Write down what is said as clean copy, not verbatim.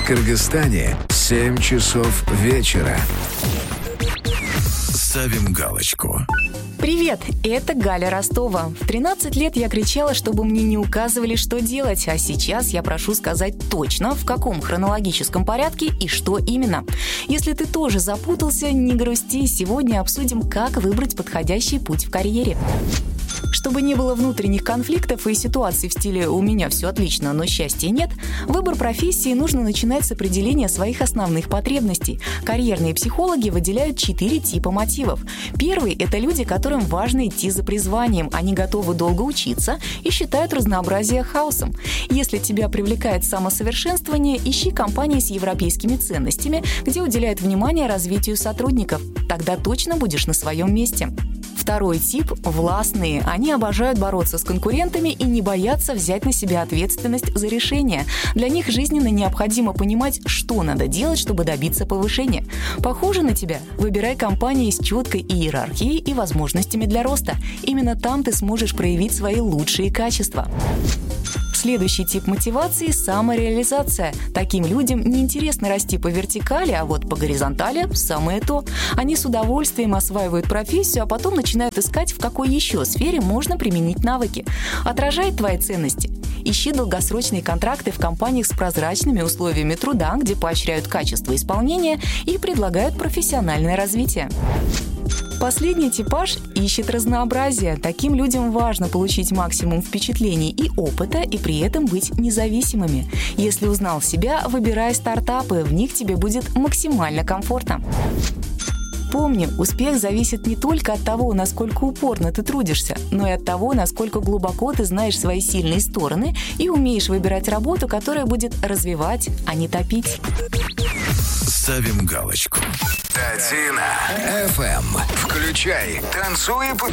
Кыргызстане 7 часов вечера. Ставим галочку. Привет, это Галя Ростова. В 13 лет я кричала, чтобы мне не указывали, что делать, а сейчас я прошу сказать точно, в каком хронологическом порядке и что именно. Если ты тоже запутался, не грусти, сегодня обсудим, как выбрать подходящий путь в карьере. Чтобы не было внутренних конфликтов и ситуаций в стиле «у меня все отлично, но счастья нет», выбор профессии нужно начинать с определения своих основных потребностей. Карьерные психологи выделяют 4 типа мотивов. Первый – это люди, которым важно идти за призванием. Они готовы долго учиться и считают разнообразие хаосом. Если тебя привлекает самосовершенствование, ищи компании с европейскими ценностями, где уделяют внимание развитию сотрудников. Тогда точно будешь на своем месте. Второй тип – властные. Они обожают бороться с конкурентами и не боятся взять на себя ответственность за решение. Для них жизненно необходимо понимать, что надо делать, чтобы добиться повышения. Похоже на тебя? Выбирай компании с четкой иерархией и возможностями для роста. Именно там ты сможешь проявить свои лучшие качества. Следующий тип мотивации – самореализация. Таким людям неинтересно расти по вертикали, а вот по горизонтали – самое то. Они с удовольствием осваивают профессию, а потом начинают искать, в какой еще сфере можно применить навыки. Отражает твои ценности? Ищи долгосрочные контракты в компаниях с прозрачными условиями труда, где поощряют качество исполнения и предлагают профессиональное развитие. Последний типаж ищет разнообразие. Таким людям важно получить максимум впечатлений и опыта, и при этом быть независимыми. Если узнал себя, выбирай стартапы, в них тебе будет максимально комфортно. Помни, успех зависит не только от того, насколько упорно ты трудишься, но и от того, насколько глубоко ты знаешь свои сильные стороны и умеешь выбирать работу, которая будет развивать, а не топить. Ставим галочку. Татина FM. Включай, танцуй и